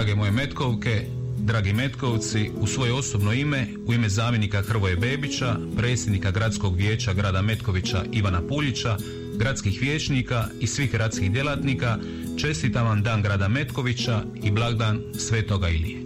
Drage moje Metkovke, dragi Metkovci, u svoje osobno ime, u ime zamjenika Hrvoje Bebića, predsjednika Gradskog vijeća grada Metkovića Ivana Puljića, gradskih vijećnika i svih gradskih djelatnika, čestitam vam Dan grada Metkovića i blagdan Svetoga Ilije.